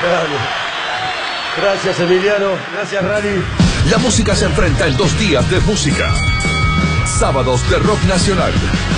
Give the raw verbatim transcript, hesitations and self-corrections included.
Dale. Gracias, Emiliano. Gracias, Rally. La música se enfrenta en dos días de música. Sábados de rock nacional.